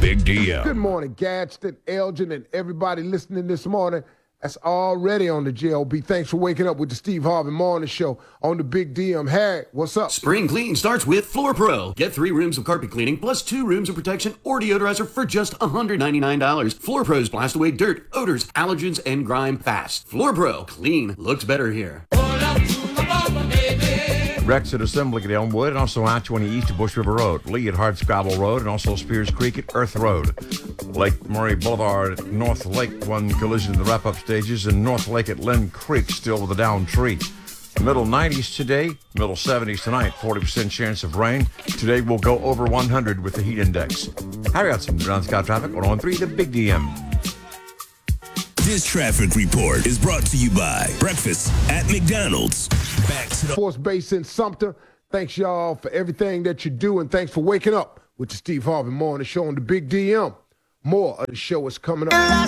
Big DM. Good morning, Gadsden, Elgin, and everybody listening this morning. That's already on the JLB. Thanks for waking up with the Steve Harvey Morning Show on the Big DM. Harry, what's up? Spring clean starts with Floor Pro. Get 3 rooms of carpet cleaning plus 2 rooms of protection or deodorizer for just $199. Floor Pro's blast away dirt, odors, allergens, and grime fast. Floor Pro. Clean looks better here. Rex at Assembly at Elmwood, and also I-20 east of Bush River Road, Lee at Hardscrabble Road, and also Spears Creek at Earth Road. Lake Murray Boulevard at North Lake, one collision in the wrap-up stages, and North Lake at Lynn Creek, still with a down tree. Middle 90s today, middle 70s tonight, 40% chance of rain. Today we'll go over 100 with the heat index. Harry got some ground scout traffic, 103, the Big DM. This traffic report is brought to you by Breakfast at McDonald's. Back to the Force Base in Sumter. Thanks, y'all, for everything that you do, and thanks for waking up with the Steve Harvey Morning Show on the Big DM. More of the show is coming up.